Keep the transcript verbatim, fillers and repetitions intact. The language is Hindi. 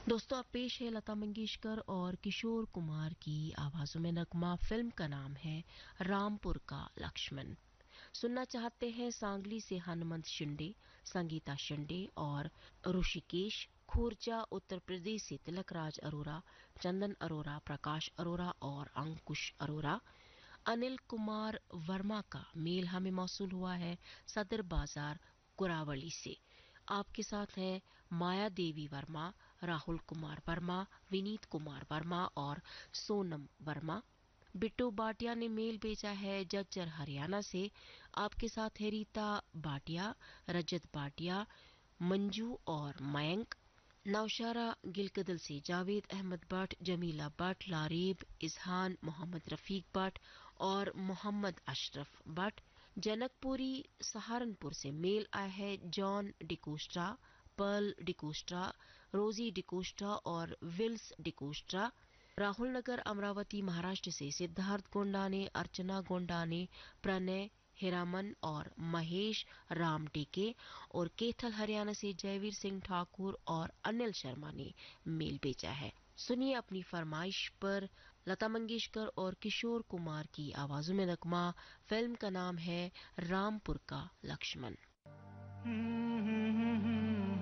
दोस्तों अब पेश है लता मंगेशकर और किशोर कुमार की आवाजों में नगमा। फिल्म का नाम है रामपुर का लक्ष्मण। सुनना चाहते हैं सांगली से हनुमंत शिंदे, संगीता शिंदे और ऋषिकेश। खुर्जा उत्तर प्रदेश से तिलकराज अरोरा, चंदन अरोरा, प्रकाश अरोरा और अंकुश अरोरा। अनिल कुमार वर्मा का मेल हमें मौसूल हुआ है सदर बाजार कुरावली से। आपके साथ हैं माया देवी वर्मा, राहुल कुमार वर्मा, विनीत कुमार वर्मा और सोनम वर्मा। बिट्टू बाटिया ने मेल भेजा है जज्जर हरियाणा से। आपके साथ है रीता बाटिया, रजत बाटिया, मंजू और मयंक। नौशारा गिलकदल से जावेद अहमद भट्ट, जमीला भट्ट, लारीब, इजहान, मोहम्मद रफीक भट्ट और मोहम्मद अशरफ भट्ट। जनकपुरी सहारनपुर से मेल आया है जॉन डिकोस्ट्रा, पर्ल डिकोस्ट्रा, रोजी डिकोस्ट्रा और विल्स डिकोस्ट्रा। राहुल नगर अमरावती महाराष्ट्र से सिद्धार्थ गोंडाने, अर्चना गोंडाने, प्रणय हिरामन और महेश राम टेके। और केथल हरियाणा से जयवीर सिंह ठाकुर और अनिल शर्मा ने मेल भेजा है। सुनिए अपनी फरमाइश पर लता मंगेशकर और किशोर कुमार की आवाजों में नगमा। फिल्म का नाम है रामपुर का लक्ष्मण।